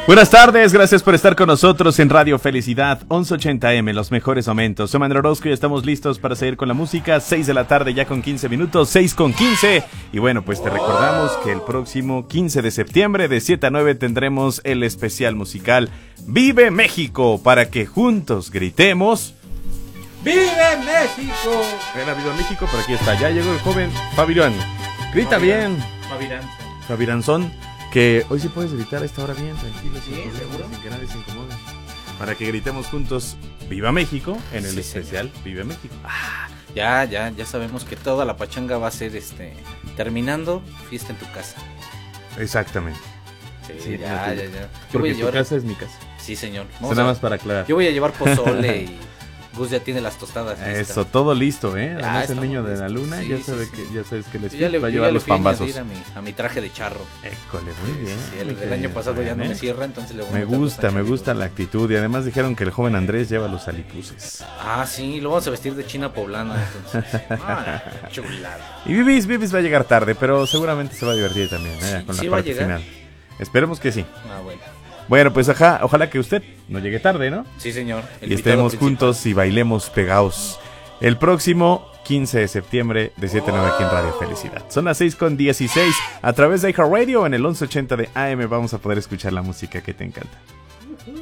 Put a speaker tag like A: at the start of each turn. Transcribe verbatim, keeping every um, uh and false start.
A: Buenas tardes, gracias por estar con nosotros en Radio Felicidad once ochenta eme, los mejores momentos. Soy Manuel Orozco y estamos listos para seguir con la música. seis de la tarde ya con quince minutos, seis con quince. Y bueno, pues te recordamos que el próximo quince de septiembre de siete a nueve tendremos el especial musical Vive México, para que juntos gritemos
B: ¡Vive México!
A: Ven a Vive México, por aquí está, ya llegó el joven Fabián. Grita
B: Fabián.
A: bien.
B: Fabiranzo.
A: Fabiranzón. Que hoy sí puedes gritar a esta hora bien, tranquilo,
B: Sí,
A: sin problemas,
B: ¿seguro?
A: sin que nadie se incomode. Para que gritemos juntos Viva México en el
B: Sí,
A: especial Vive México.
B: Ya, ya, ya sabemos que toda la pachanga va a ser este terminando fiesta en tu casa.
A: Exactamente.
B: Sí,
A: Sí,
B: ya,
A: la
B: ya,
A: tuya.
B: ya. Yo
A: Porque
B: voy a
A: tu
B: llevar.
A: casa es mi casa.
B: Sí, señor.
A: Eso
B: Vamos
A: nada
B: a-
A: más para aclarar.
B: Yo voy a llevar pozole y Gus ya tiene las tostadas listas.
A: Eso, todo listo, ¿eh?
B: Ya,
A: Además el
B: estamos
A: niño de la
B: listos.
A: luna
B: Sí,
A: ya
B: sí,
A: sabe
B: sí.
A: que ya sabes que les
B: Yo ya le,
A: va a
B: yo
A: llevar
B: ya le
A: los
B: fui a
A: pambazos.
B: añadir a mi, a mi traje de charro.
A: École, muy bien.
B: Sí, el,
A: muy
B: el
A: bien,
B: año pasado ya no
A: ¿eh?
B: me cierra, entonces le voy a
A: Me
B: meter los
A: gusta, me
B: tachuelos.
A: gusta la actitud. Y además dijeron que el joven Andrés lleva los alipuses.
B: Ah, sí, lo vamos a vestir de china poblana, entonces. Ah, chulada.
A: Y Vivis, Vivis va a llegar tarde, pero seguramente se va a divertir también, ¿eh?
B: Sí,
A: Con
B: sí
A: la
B: va a
A: parte
B: llegar.
A: final. Esperemos que sí.
B: Ah, bueno.
A: Bueno, pues ajá, ojalá que usted no llegue tarde, ¿no?
B: Sí, señor. El
A: Y
B: invitado
A: estemos
B: principal.
A: juntos y bailemos pegados. El próximo quince de septiembre de siete a nueve aquí en Radio Felicidad. Son las seis con dieciséis. A través de iHeartRadio en el once ochenta de A M vamos a poder escuchar la música que te encanta.